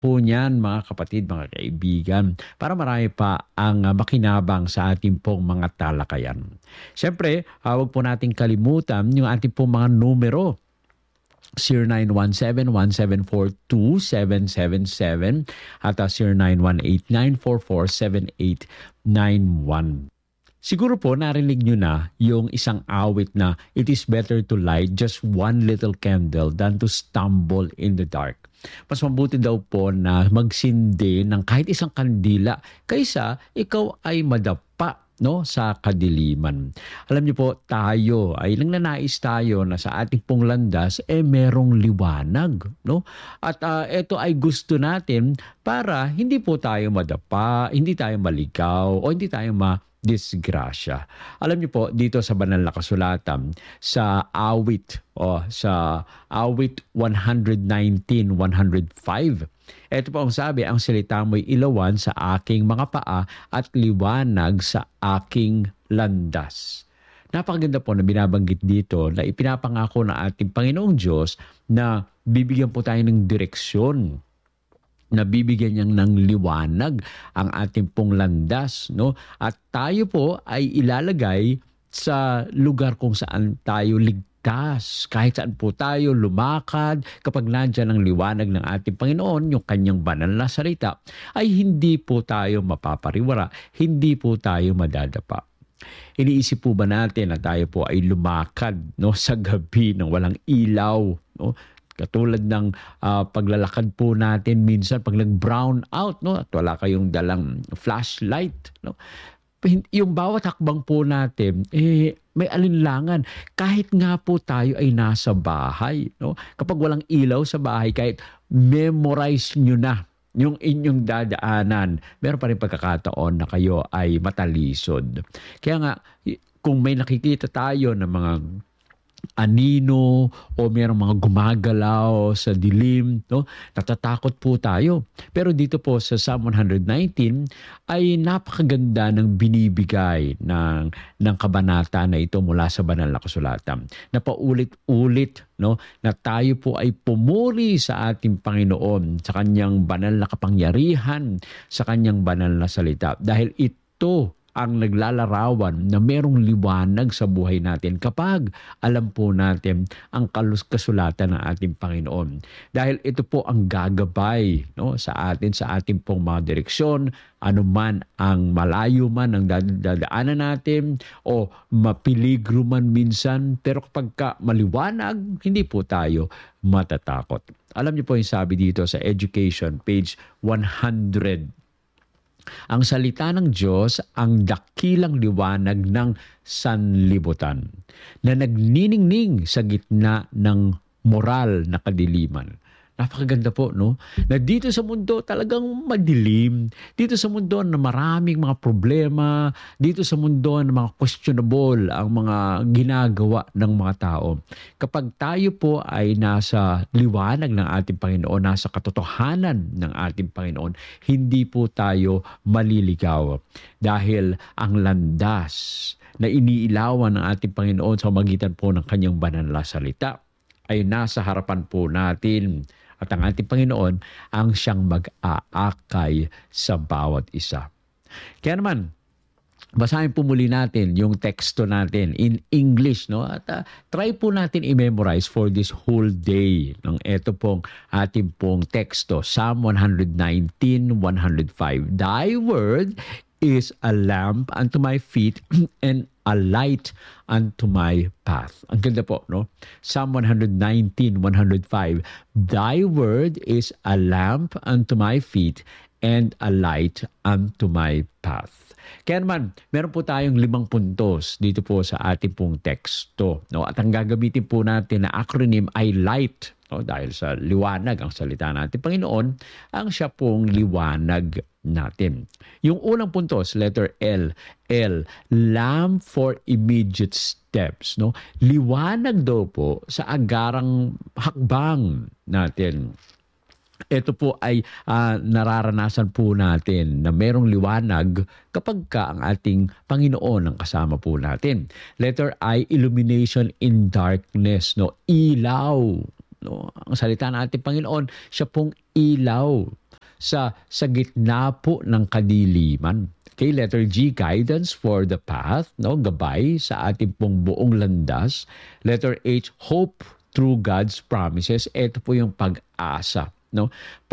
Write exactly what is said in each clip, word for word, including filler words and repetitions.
po niyan mga kapatid, mga kaibigan, para marami pa ang uh, makinabang sa ating pong mga talakayan. Siyempre, uh, huwag po nating kalimutan yung ating pong mga numero. zero nine one seven, one seven four, two seven seven seven at uh, zero nine one eight, nine four four, seven eight nine one. Siguro po narinig nyo na yung isang awit na it is better to light just one little candle than to stumble in the dark. Mas mabuti daw po na magsindi ng kahit isang kandila kaysa ikaw ay madapa, no, sa kadiliman. Alam niyo po, tayo ay nangnanais tayo na sa ating pong landas eh merong liwanag, no? At uh, ito ay gusto natin para hindi po tayo madapa, hindi tayo maligaw o hindi tayo ma disgrasya. Alam niyo po, dito sa banal na kasulatan, sa awit o sa awit one nineteen, one oh five, ito po ang sabi, ang salita mo'y ilawan sa aking mga paa at liwanag sa aking landas. Napakaganda po na binabanggit dito na ipinapangako ng ating Panginoong Diyos na bibigyan po tayo ng direksyon, na bibigyan niyang ng liwanag ang ating pong landas, no? At tayo po ay ilalagay sa lugar kung saan tayo ligtas. Kahit saan po tayo lumakad, kapag nandiyan ang liwanag ng ating Panginoon, yung kanyang banal na salita, ay hindi po tayo mapapariwara, hindi po tayo madadapa. Iniisip po ba natin na tayo po ay lumakad, no, sa gabi ng walang ilaw, no? Katulad ng uh, paglalakad po natin minsan pag nag-brown out, no, at wala kayong dalang flashlight, no. Yung bawat hakbang po natin eh may alinlangan kahit nga po tayo ay nasa bahay, no. Kapag walang ilaw sa bahay, kahit memorize nyo na yung inyong dadaanan, meron pa rin pagkakataon na kayo ay matalisod. Kaya nga, kung may nakikita tayo ng mga anino o mayroong mga gumagalaw sa dilim, no, natatakot po tayo. Pero dito po sa Psalm one nineteen ay napakaganda ng binibigay ng ng kabanata na ito mula sa banal na kasulatan. Na paulit-ulit, no, na tayo po ay pumuri sa ating Panginoon, sa kanyang banal na kapangyarihan, sa kanyang banal na salita. Dahil ito ang naglalarawan na merong liwanag sa buhay natin kapag alam po natin ang kasulatan ng ating Panginoon. Dahil ito po ang gagabay, no, sa atin, sa ating pong mga direksyon, anuman ang malayo man ang dadaanan natin o mapiligro man minsan, pero kapag ka maliwanag, hindi po tayo matatakot. Alam niyo po yung sabi dito sa Education, page one hundred. Ang salita ng Diyos ang dakilang liwanag ng sanlibutan na nagniningning sa gitna ng moral na kadiliman. Napakaganda po, no? Na dito sa mundo talagang madilim. Dito sa mundo na maraming mga problema. Dito sa mundo na mga questionable ang mga ginagawa ng mga tao. Kapag tayo po ay nasa liwanag ng ating Panginoon, nasa katotohanan ng ating Panginoon, hindi po tayo maliligaw. Dahil ang landas na iniilawan ng ating Panginoon sa magitan po ng kanyang banal na salita ay nasa harapan po natin. At ang ating Panginoon ang siyang mag-aakay sa bawat isa. Kaya naman, basahin po muli natin yung teksto natin in English, no? At uh, try po natin i-memorize for this whole day. Nung ito pong ating pong teksto, Psalm one nineteen, one oh five. Thy word is a lamp unto my feet and a light unto my path. Ang ganda po, no? Psalm one nineteen, one oh five. Thy word is a lamp unto my feet and a light unto my path. Kaya naman, meron po tayong limang puntos dito po sa ating pong teksto, no? At ang gagamitin po natin na acronym ay LIGHT, no? Dahil sa liwanag ang salita natin Panginoon, ang siya pong liwanag natin. Yung unang puntos, letter L, L, lamp for immediate steps, no? Liwanag daw po sa agarang hakbang natin. Ito po ay uh, nararanasan po natin na merong liwanag kapag ka ang ating Panginoon ang kasama po natin. Letter I, illumination in darkness, no? Ilaw No? Ang salita ng ating Panginoon, siya pong ilaw sa, sa gitna po ng kadiliman. Okay, letter G, guidance for the path, no? Gabay sa ating pong buong landas. Letter H, hope through God's promises. Ito po yung pag-asa. No,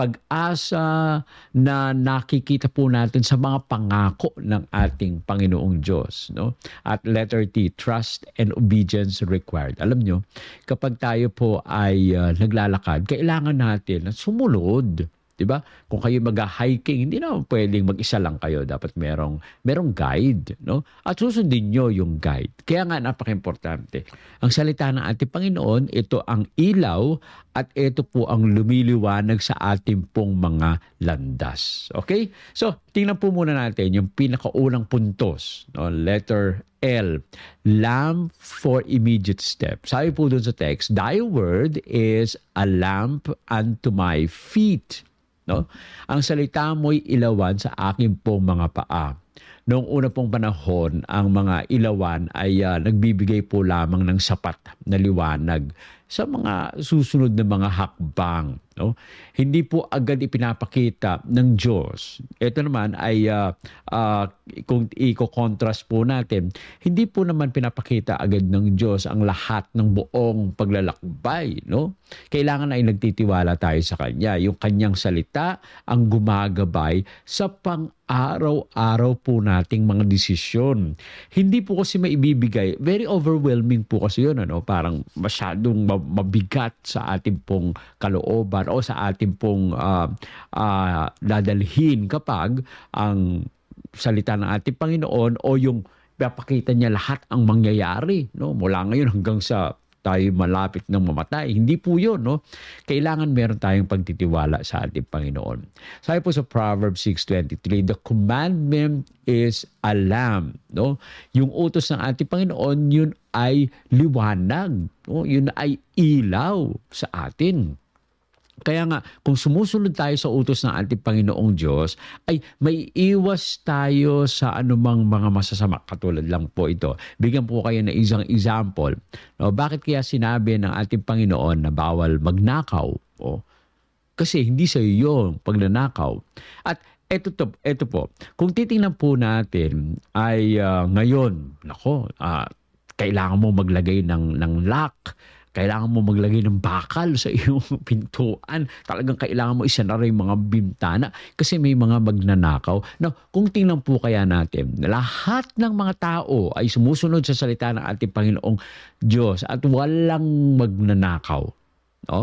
pag-asa na nakikita po natin sa mga pangako ng ating Panginoong Diyos, no? At letter T, trust and obedience required. Alam nyo, kapag tayo po ay uh, naglalakad, kailangan natin na sumunod. Diba? Kung kayo mag-hiking, hindi naman pwedeng mag-isa lang kayo. Dapat merong, merong guide. No? At susundin nyo yung guide. Kaya nga napaka-importante. Ang salita ng ating Panginoon, ito ang ilaw at ito po ang lumiliwanag sa ating pong mga landas. Okay? So, tingnan po muna natin yung pinakaunang puntos. No? Letter L, lamp for immediate step. Sabi po dun sa text, thy word is a lamp unto my feet. No? Ang salita mo'y ilawan sa aking pong mga paa. Noong una pong panahon, ang mga ilawan ay uh, nagbibigay po lamang ng sapat na liwanag sa mga susunod na mga hakbang. No? Hindi po agad ipinapakita ng Diyos. Ito naman ay uh, uh, kung i-contrast po natin, hindi po naman pinapakita agad ng Diyos ang lahat ng buong paglalakbay. No? Kailangan ay nagtitiwala tayo sa Kanya. Yung Kanyang salita ang gumagabay sa pang-araw-araw po nating mga desisyon. Hindi po kasi maibibigay. Very overwhelming po kasi yun. Ano? Parang masyadong mabigat sa ating pong kalooban o sa ating pong uh, uh, dadalhin kapag ang salita ng ating Panginoon o yung papakita niya lahat ang mangyayari, no? Mula ngayon hanggang sa tayo malapit ng mamatay. Hindi po yun. No? Kailangan meron tayong pagtitiwala sa ating Panginoon. Sabi po sa Proverbs six twenty-three, the commandment is a lamp. No? Yung utos ng ating Panginoon, yun ay liwanag. No? Yun ay ilaw sa atin. Kaya nga, kung sumusunod tayo sa utos ng ating Panginoong Diyos, ay may iwas tayo sa anumang mga masasama. Katulad lang po ito. Bigyan po kayo ng isang example. No, bakit kaya sinabi ng ating Panginoon na bawal magnakaw? O, kasi hindi sa iyo yung pagnanakaw. At eto, to, eto po, kung titingnan po natin ay uh, ngayon, nako, uh, kailangan mo maglagay ng, ng lock. Kailangan mo maglagay ng bakal sa iyong pintuan. Talagang kailangan mo isanara yung mga bintana kasi may mga magnanakaw. Now, kung tingnan po kaya natin, lahat ng mga tao ay sumusunod sa salita ng ating Panginoong Diyos at walang magnanakaw. No?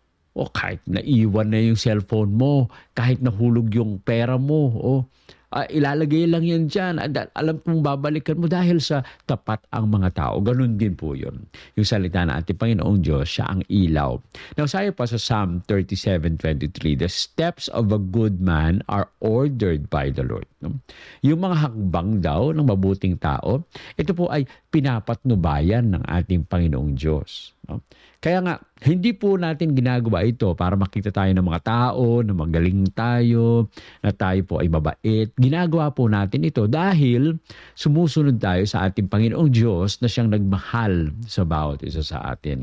O kahit naiwan na yung cellphone mo, kahit nahulog yung pera mo, o Uh, ilalagay lang yan dyan. Alam kong babalikan mo dahil sa tapat ang mga tao. Ganun din po yun. Yung salita na ating Panginoong Diyos, siya ang ilaw. Now, sabi pa sa Psalm thirty-seven twenty-three, the steps of a good man are ordered by the Lord. No? Yung mga hakbang daw ng mabuting tao, ito po ay pinapatnubayan ng ating Panginoong Diyos. No? Kaya nga, hindi po natin ginagawa ito para makita tayo ng mga tao, na magaling tayo, na tayo po ay mabait. Ginagawa po natin ito dahil sumusunod tayo sa ating Panginoong Diyos na siyang nagmahal sa bawat isa sa atin.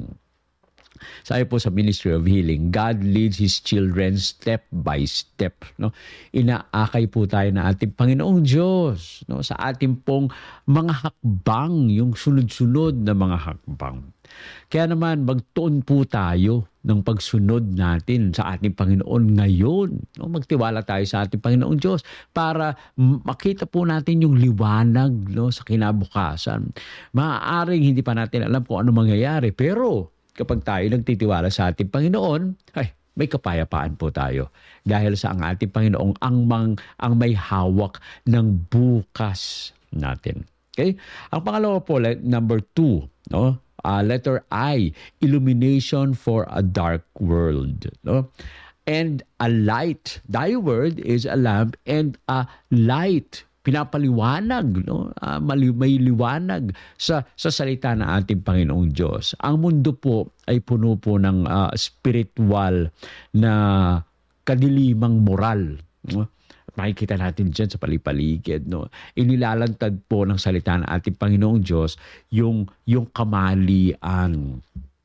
Sabi po sa Ministry of Healing, God leads His children step by step. No? Inaakay po tayo na ating Panginoong Diyos, no? Sa ating pong mga hakbang, yung sunod-sunod na mga hakbang. Kaya naman, magtuon po tayo ng pagsunod natin sa ating Panginoon ngayon. No? Magtiwala tayo sa ating Panginoong Diyos para makita po natin yung liwanag, no, sa kinabukasan. Maaaring hindi pa natin alam kung ano mangyayari, pero kapag tayo nagtitiwala sa ating Panginoon, ay, may kapayapaan po tayo. Dahil sa ang ating Panginoong ang, mang, ang may hawak ng bukas natin. Okay? Ang pangalawa po, number two, no? Uh, letter I, illumination for a dark world. No? And a light. Thy word is a lamp and a light. Pinapaliwanag, no? Uh, may liwanag sa, sa salita ng ating Panginoong Diyos. Ang mundo po ay puno po ng uh, spiritual na kadilimang moral. No? Makikita natin dyan sa palipaligid. No? Inilalantad po ng salita ng ating Panginoong Diyos yung, yung kamalian.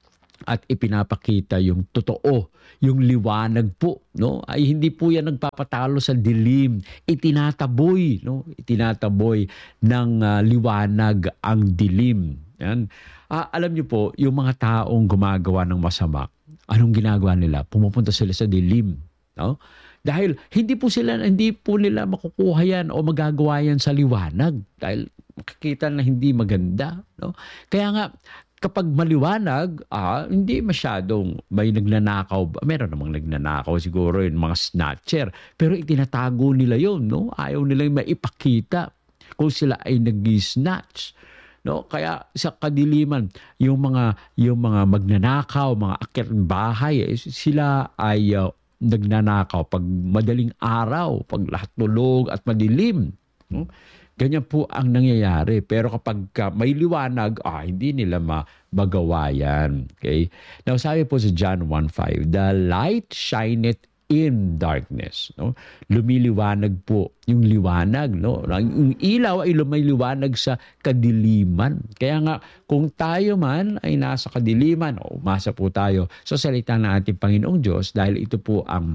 at ipinapakita yung totoo, yung liwanag po, no? Ay hindi po yan nagpapatalo sa dilim, itinataboy, no? Itinataboy ng uh, liwanag ang dilim. Yan. Ah, alam niyo po, yung mga taong gumagawa ng masama, anong ginagawa nila? Pumupunta sila sa dilim, no? Dahil hindi po sila hindi po nila makukuha yan o magagawa yan sa liwanag dahil makikita na hindi maganda, no? Kaya nga kapag maliwanag, ah, hindi masyadong may nagnanakaw. Meron namang nagnanakaw siguro yung mga snatcher. Pero itinatago nila yon, no? Ayaw nila maipakita kung sila ay nag-snatch. No? Kaya sa kadiliman, yung mga, yung mga magnanakaw, mga akyat ng bahay, eh, sila ay uh, nagnanakaw pag madaling araw, pag lahat tulog at madilim. No? Ganyan po ang nangyayari. Pero kapag ka may liwanag, ah, hindi nila magawa yan. Okay? Now, sabi po sa John one five, the light shineth in darkness. No? Lumiliwanag po yung liwanag. No? Yung ilaw ay lumiliwanag sa kadiliman. Kaya nga, kung tayo man ay nasa kadiliman, o umasa po tayo sa salita ng ating Panginoong Diyos dahil ito po ang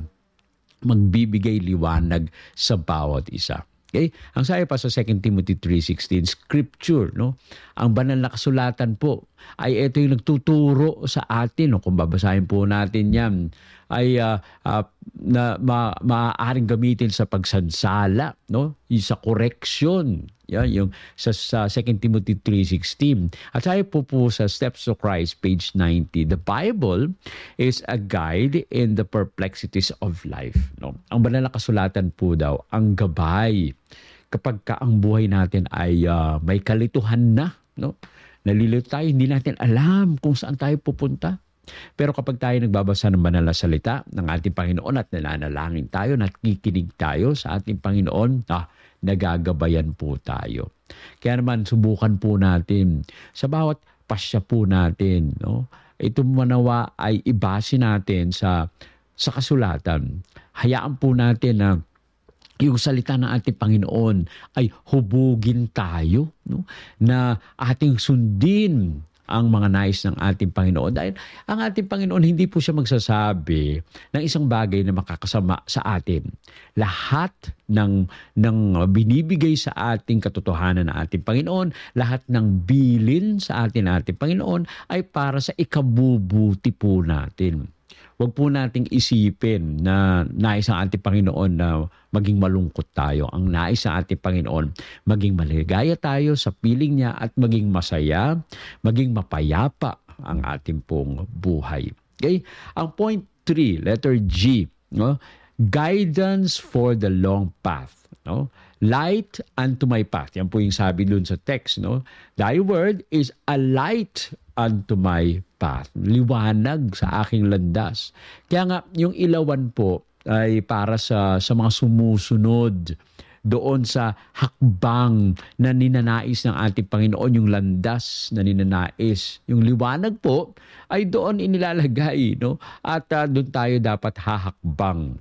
magbibigay liwanag sa bawat isa. Okay? Ang sabi pa sa Second Timothy three sixteen, Scripture, no? Ang banal na kasulatan po ay ito yung nagtuturo sa atin. No? Kung babasahin po natin yan, ay uh, uh, na ma, maaaring gamitin sa pagsansala, no? Yung sa correction. Yan, yung sa, sa Second Timothy three sixteen. At sabi po po sa Steps of Christ, page ninety, the Bible is a guide in the perplexities of life. No? Ang banal na kasulatan po daw, ang gabay kapag ka ang buhay natin ay uh, may kalituhan na. No? Nalilito tayo, hindi natin alam kung saan tayo pupunta. Pero kapag tayo nagbabasa ng banal na salita ng ating Panginoon at nananalangin tayo, nakikinig tayo sa ating Panginoon, ah, nagagabayan po tayo. Kaya naman, subukan po natin sa bawat pasya po natin, no? Ito manawa ay ibase natin sa, sa kasulatan. Hayaan po natin na yung salita ng ating Panginoon ay hubugin tayo, no? Na ating sundin ang mga nais ng ating Panginoon. Dahil ang ating Panginoon hindi po siya magsasabi ng isang bagay na makakasama sa atin. Lahat ng, ng binibigay sa ating katotohanan ng ating Panginoon, lahat ng bilin sa atin ng ating Panginoon ay para sa ikabubuti po natin. Huwag po nating isipin na nais ang ating Panginoon na maging malungkot tayo. Ang nais ng ating Panginoon, maging maligaya tayo sa piling niya at maging masaya, maging mapayapa ang ating pong buhay. Okay? Ang point three, letter G, no? Guidance for the long path. No? Light unto my path. Yan po yung sabi dun sa text. No? Thy word is a light unto my path. Liwanag sa aking landas. Kaya nga, yung ilawan po ay para sa, sa mga sumusunod doon sa hakbang na ninanais ng ating Panginoon, yung landas na ninanais. Yung liwanag po ay doon inilalagay, no? At uh, doon tayo dapat hahakbang.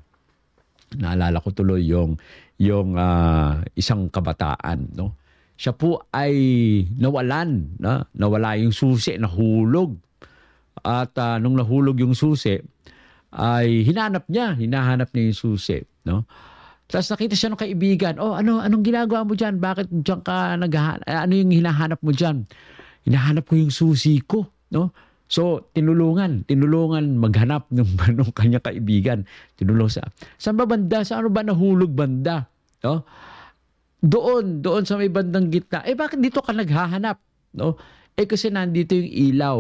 Naalala ko tuloy yung, yung uh, isang kabataan, no? Siya po ay nawalan, na nawala yung susi, nahulog. At uh, nung nahulog yung susi, ay hinanap niya, hinahanap niya yung susi, no? Tapos nakita siya ng kaibigan, oh, ano, anong ginagawa mo dyan? Bakit dyan ka naghahanap? Ano yung hinahanap mo dyan? Hinahanap ko yung susi ko, no? So, tinulungan, tinulungan maghanap ng, ng kanyang kaibigan. Tinulong sa, saan ba banda? Saan ba nahulog banda? No? Doon, doon sa may bandang gitna. Eh, bakit dito ka naghahanap? No? Eh, kasi nandito yung ilaw.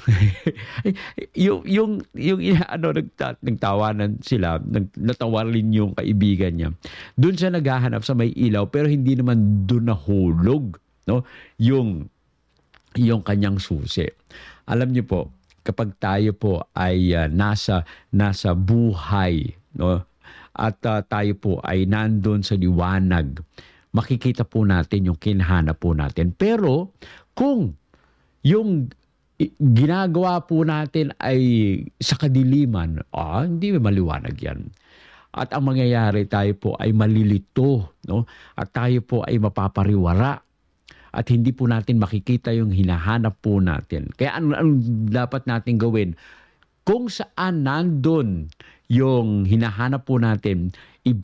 yung, yung, yung, ano, nagta, nagtawanan sila, nag, natawarin yung kaibigan niya. Doon siya naghahanap sa may ilaw, pero hindi naman doon nahulog, no? Yung, yung kanyang susi. Alam niyo po, kapag tayo po ay uh, nasa, nasa buhay, no? At uh, tayo po ay nandun sa liwanag, makikita po natin yung kinahanap po natin. Pero kung yung ginagawa po natin ay sa kadiliman, ah, hindi maliwanag yan. At ang mangyayari, tayo po ay malilito, no? At tayo po ay mapapariwara. at hindi po natin makikita yung hinahanap po natin. Kaya ano ang dapat natin gawin? Kung saan nandun yung hinahanap po natin,